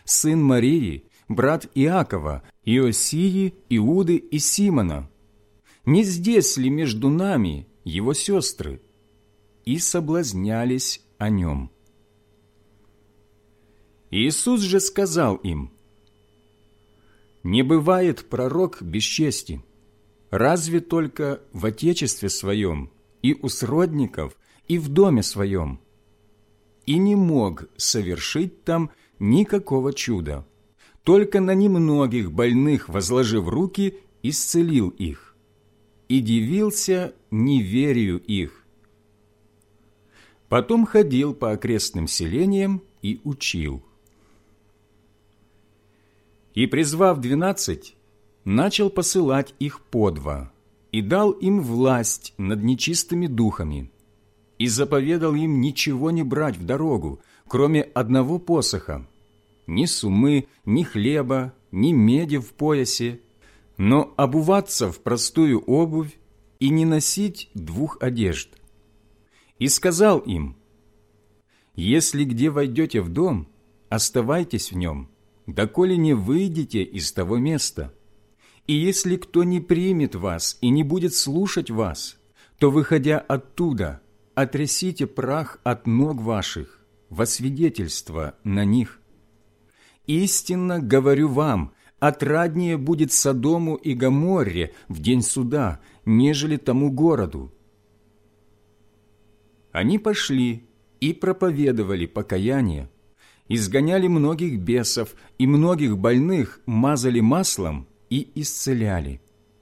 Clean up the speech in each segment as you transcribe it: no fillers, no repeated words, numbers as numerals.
сын Марии, брат Иакова, Иосии, Иуды и Симона? Не здесь ли между нами его сестры?» И соблазнялись о нем. Иисус же сказал им: «Не бывает пророк без чести, разве только в отечестве своем, и у сродников, и в доме своем. И не мог совершить там никакого чуда, только на немногих больных, возложив руки, исцелил их, и дивился неверию их. Потом ходил по окрестным селениям и учил. И, призвав 12, начал посылать их по 2, и дал им власть над нечистыми духами, и заповедал им ничего не брать в дорогу, кроме одного посоха, ни сумы, ни хлеба, ни меди в поясе, но обуваться в простую обувь и не носить 2 одежд. И сказал им: «Если где войдете в дом, оставайтесь в нем, доколе не выйдете из того места. И если кто не примет вас и не будет слушать вас, то, выходя оттуда, отрясите прах от ног ваших во свидетельство на них. Истинно говорю вам, отраднее будет Содому и Гоморре в день суда, нежели тому городу». Они пошли и проповедовали покаяние, изгоняли многих бесов и многих больных мазали маслом и исцеляли.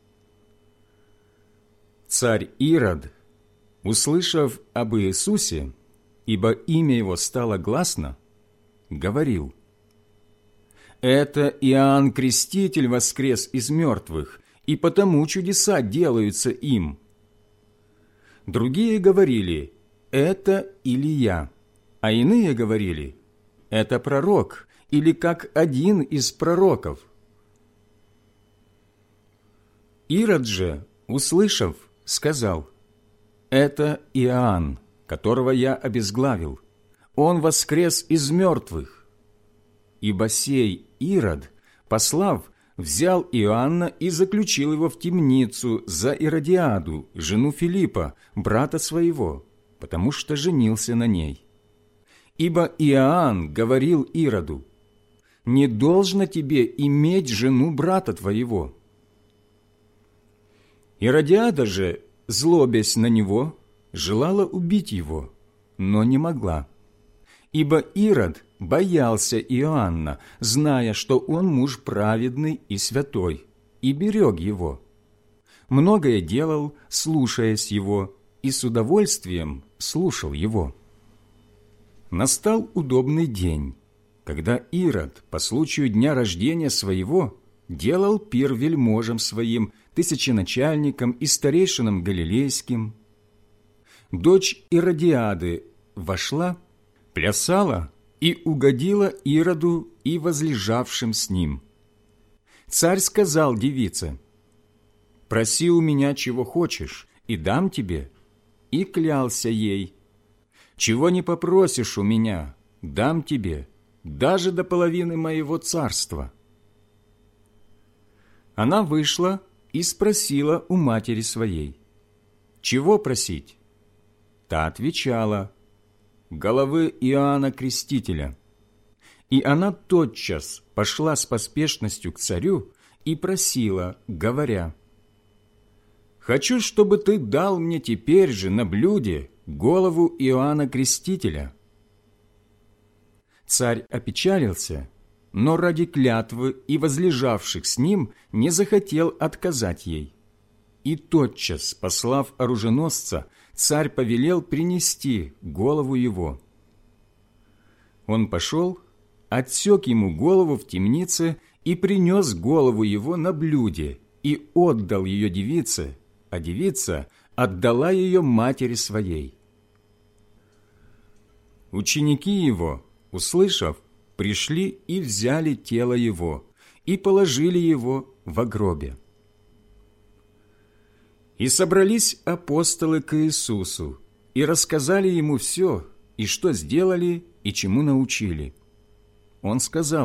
Царь Ирод, услышав об Иисусе, ибо имя его стало гласно, говорил: «Это Иоанн Креститель воскрес из мертвых, и потому чудеса делаются им». Другие говорили: «Это Илия», а иные говорили: «Это пророк, или как один из пророков». Ирод же, услышав, сказал: «Это Иоанн, которого я обезглавил. Он воскрес из мертвых». Ибо сей Ирод, послав, взял Иоанна и заключил его в темницу за Иродиаду, жену Филиппа, брата своего, потому что женился на ней. Ибо Иоанн говорил Ироду: «Не должно тебе иметь жену брата твоего». Иродиада же, злобясь на него, желала убить его, но не могла. Ибо Ирод боялся Иоанна, зная, что он муж праведный и святой, и берег его. Многое делал, слушаясь его, и с удовольствием слушал его. Настал удобный день, когда Ирод по случаю дня рождения своего делал пир вельможам своим, тысяченачальникам и старейшинам галилейским. Дочь Иродиады вошла, плясала и угодила Ироду и возлежавшим с ним. Царь сказал девице: «Проси у меня, чего хочешь, и дам тебе». И клялся ей: «Чего не попросишь у меня, дам тебе, даже до половины моего царства». Она вышла и спросила у матери своей: «Чего просить?» Та отвечала: «Головы Иоанна Крестителя». И она тотчас пошла с поспешностью к царю и просила, говоря: «Хочу, чтобы ты дал мне теперь же на блюде голову Иоанна Крестителя». Царь опечалился, но ради клятвы и возлежавших с ним не захотел отказать ей. И тотчас, послав оруженосца, царь повелел принести голову его. Он пошел, отсек ему голову в темнице и принес голову его на блюде и отдал ее девице, а девица отдала ее матери своей. Ученики его, услышав, пришли и взяли тело его и положили его во гробе. И собрались апостолы к Иисусу и рассказали ему все, и что сделали, и чему научили. Он сказал